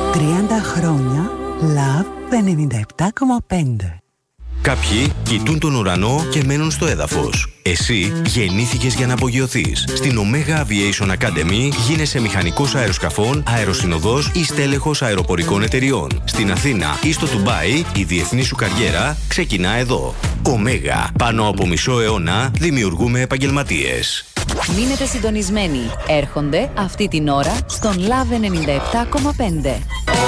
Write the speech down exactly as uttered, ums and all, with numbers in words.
τριάντα χρόνια Love ενενήντα επτά κόμμα πέντε. Κάποιοι κοιτούν τον ουρανό και μένουν στο έδαφος. Εσύ γεννήθηκες για να απογειωθείς. Στην Omega Aviation Academy γίνεσαι μηχανικός αεροσκαφών, αεροσυνοδός ή στέλεχος αεροπορικών εταιριών. Στην Αθήνα ή στο Ντουμπάι η διεθνή σου καριέρα ξεκινά εδώ. Omega. Πάνω από μισό αιώνα δημιουργούμε επαγγελματίες. Μείνετε συντονισμένοι. Έρχονται αυτή την ώρα στον Love ενενήντα επτά κόμμα πέντε.